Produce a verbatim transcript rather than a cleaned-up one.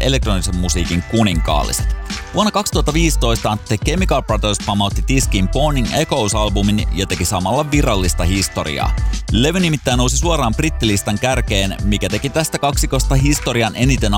elektronisen musiikin kuninkaalliset. Vuonna kaksituhattaviisitoista The Chemical Brothers pamautti tiskiin Burning Echoes-albumin ja teki samalla virallista historiaa. Levy nimittäin nousi suoraan brittilistan kärkeen, mikä teki tästä kaksikosta historian eniten